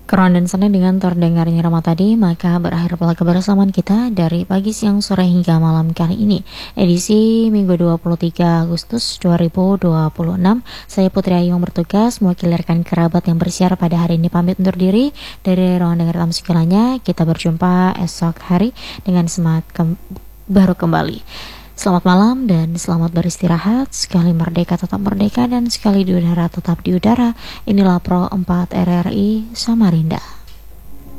Keron dan senang dengan terdengarnya Rama tadi, maka berakhir pula kebersamaan kita dari pagi, siang, sore hingga malam kali ini. Edisi Minggu 23 Agustus 2026. Saya Putri Ayu yang bertugas mewakili rekan kerabat yang bersiar pada hari ini, pamit undur diri dari ruang dengar tamu segalanya. Kita berjumpa esok hari dengan semangat baru kembali. Selamat malam dan selamat beristirahat. Sekali merdeka tetap merdeka, dan sekali di udara tetap di udara. Inilah Pro 4 RRI Samarinda.